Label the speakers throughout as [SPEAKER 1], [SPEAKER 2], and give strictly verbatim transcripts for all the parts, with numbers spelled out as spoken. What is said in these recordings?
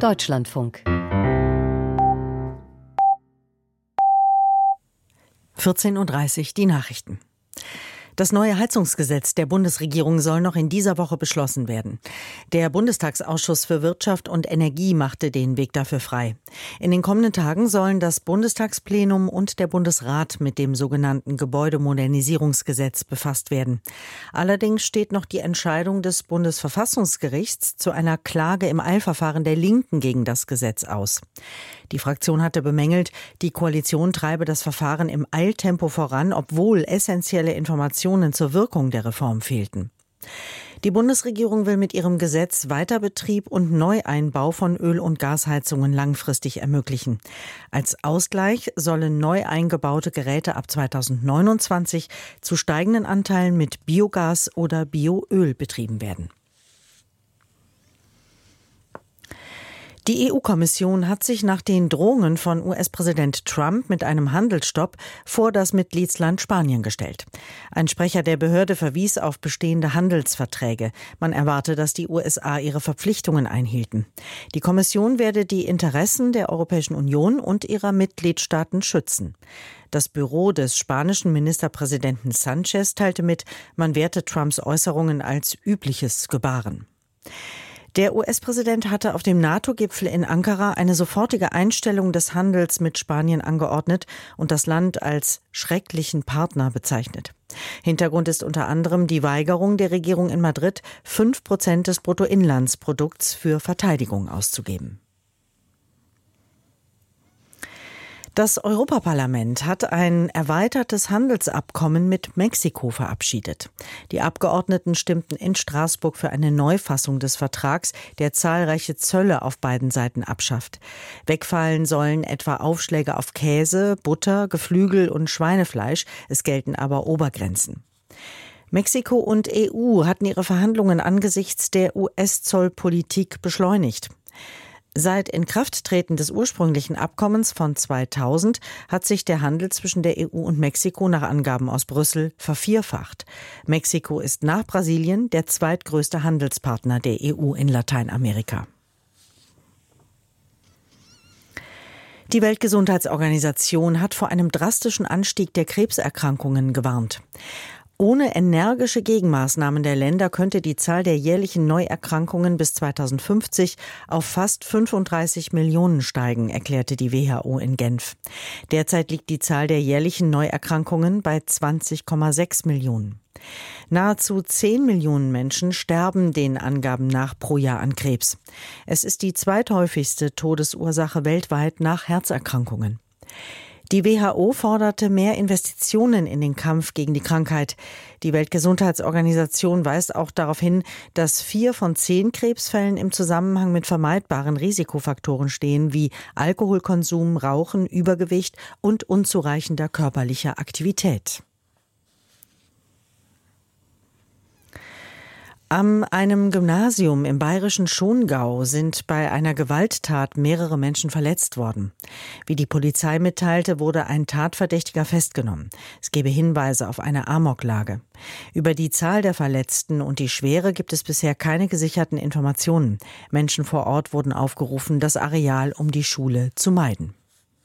[SPEAKER 1] Deutschlandfunk.
[SPEAKER 2] vierzehn Uhr dreißig, die Nachrichten. Das neue Heizungsgesetz der Bundesregierung soll noch in dieser Woche beschlossen werden. Der Bundestagsausschuss für Wirtschaft und Energie machte den Weg dafür frei. In den kommenden Tagen sollen das Bundestagsplenum und der Bundesrat mit dem sogenannten Gebäudemodernisierungsgesetz befasst werden. Allerdings steht noch die Entscheidung des Bundesverfassungsgerichts zu einer Klage im Eilverfahren der Linken gegen das Gesetz aus. Die Fraktion hatte bemängelt, die Koalition treibe das Verfahren im Eiltempo voran, obwohl essentielle Informationen zur Wirkung der Reform fehlten. Die Bundesregierung will mit ihrem Gesetz Weiterbetrieb und Neueinbau von Öl- und Gasheizungen langfristig ermöglichen. Als Ausgleich sollen neu eingebaute Geräte ab zweitausendneunundzwanzig zu steigenden Anteilen mit Biogas oder Bioöl betrieben werden. Die E U-Kommission hat sich nach den Drohungen von U S-Präsident Trump mit einem Handelsstopp vor das Mitgliedsland Spanien gestellt. Ein Sprecher der Behörde verwies auf bestehende Handelsverträge. Man erwarte, dass die U S A ihre Verpflichtungen einhielten. Die Kommission werde die Interessen der Europäischen Union und ihrer Mitgliedstaaten schützen. Das Büro des spanischen Ministerpräsidenten Sanchez teilte mit, man werte Trumps Äußerungen als übliches Gebaren. Der U S-Präsident hatte auf dem NATO-Gipfel in Ankara eine sofortige Einstellung des Handels mit Spanien angeordnet und das Land als schrecklichen Partner bezeichnet. Hintergrund ist unter anderem die Weigerung der Regierung in Madrid, fünf Prozent des Bruttoinlandsprodukts für Verteidigung auszugeben. Das Europaparlament hat ein erweitertes Handelsabkommen mit Mexiko verabschiedet. Die Abgeordneten stimmten in Straßburg für eine Neufassung des Vertrags, der zahlreiche Zölle auf beiden Seiten abschafft. Wegfallen sollen etwa Aufschläge auf Käse, Butter, Geflügel und Schweinefleisch. Es gelten aber Obergrenzen. Mexiko und E U hatten ihre Verhandlungen angesichts der U S-Zollpolitik beschleunigt. Seit Inkrafttreten des ursprünglichen Abkommens von zweitausend hat sich der Handel zwischen der E U und Mexiko nach Angaben aus Brüssel vervierfacht. Mexiko ist nach Brasilien der zweitgrößte Handelspartner der E U in Lateinamerika. Die Weltgesundheitsorganisation hat vor einem drastischen Anstieg der Krebserkrankungen gewarnt. Ohne energische Gegenmaßnahmen der Länder könnte die Zahl der jährlichen Neuerkrankungen bis zweitausendfünfzig auf fast fünfunddreißig Millionen steigen, erklärte die W H O in Genf. Derzeit liegt die Zahl der jährlichen Neuerkrankungen bei zwanzig Komma sechs Millionen. Nahezu zehn Millionen Menschen sterben den Angaben nach pro Jahr an Krebs. Es ist die zweithäufigste Todesursache weltweit nach Herzerkrankungen. Die W H O forderte mehr Investitionen in den Kampf gegen die Krankheit. Die Weltgesundheitsorganisation weist auch darauf hin, dass vier von zehn Krebsfällen im Zusammenhang mit vermeidbaren Risikofaktoren stehen, wie Alkoholkonsum, Rauchen, Übergewicht und unzureichender körperlicher Aktivität. An einem Gymnasium im bayerischen Schongau sind bei einer Gewalttat mehrere Menschen verletzt worden. Wie die Polizei mitteilte, wurde ein Tatverdächtiger festgenommen. Es gebe Hinweise auf eine Amoklage. Über die Zahl der Verletzten und die Schwere gibt es bisher keine gesicherten Informationen. Menschen vor Ort wurden aufgerufen, das Areal um die Schule zu meiden.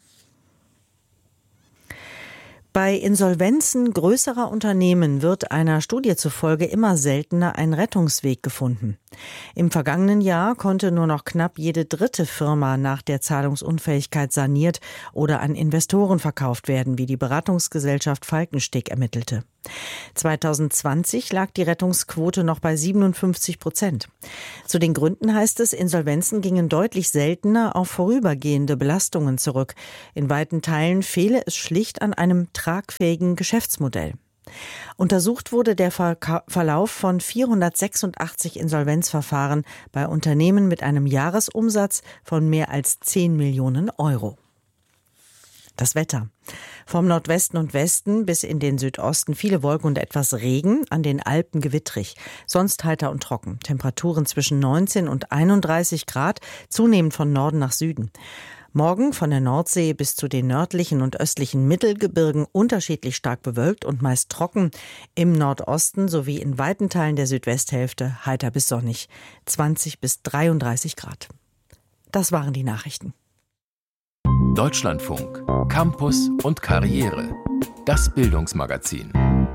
[SPEAKER 2] Bei Insolvenzen größerer Unternehmen wird einer Studie zufolge immer seltener ein Rettungsweg gefunden. Im vergangenen Jahr konnte nur noch knapp jede dritte Firma nach der Zahlungsunfähigkeit saniert oder an Investoren verkauft werden, wie die Beratungsgesellschaft Falkensteg ermittelte. zweitausendzwanzig lag die Rettungsquote noch bei siebenundfünfzig Prozent. Zu den Gründen heißt es, Insolvenzen gingen deutlich seltener auf vorübergehende Belastungen zurück. In weiten Teilen fehle es schlicht an einem tragfähigen Geschäftsmodell. Untersucht wurde der Verka- Verlauf von vierhundertsechsundachtzig Insolvenzverfahren bei Unternehmen mit einem Jahresumsatz von mehr als zehn Millionen Euro. Das Wetter. Vom Nordwesten und Westen bis in den Südosten viele Wolken und etwas Regen, an den Alpen gewittrig. Sonst heiter und trocken. Temperaturen zwischen neunzehn und einunddreißig Grad, zunehmend von Norden nach Süden. Morgen von der Nordsee bis zu den nördlichen und östlichen Mittelgebirgen unterschiedlich stark bewölkt und meist trocken. Im Nordosten sowie in weiten Teilen der Südwesthälfte heiter bis sonnig. zwanzig bis dreiunddreißig Grad. Das waren die Nachrichten.
[SPEAKER 1] Deutschlandfunk, Campus und Karriere. Das Bildungsmagazin.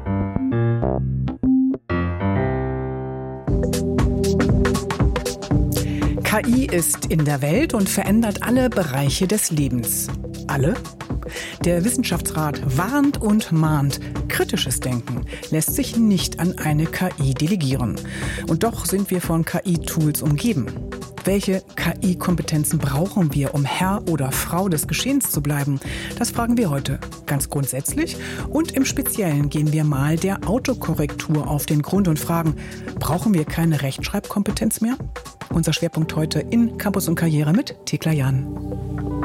[SPEAKER 3] K I ist in der Welt und verändert alle Bereiche des Lebens. Alle? Der Wissenschaftsrat warnt und mahnt, kritisches Denken lässt sich nicht an eine K I delegieren. Und doch sind wir von K I-Tools umgeben. Welche K I-Kompetenzen brauchen wir, um Herr oder Frau des Geschehens zu bleiben? Das fragen wir heute ganz grundsätzlich. Und im Speziellen gehen wir mal der Autokorrektur auf den Grund und fragen, brauchen wir keine Rechtschreibkompetenz mehr? Unser Schwerpunkt heute in Campus und Karriere mit Thekla Jahn.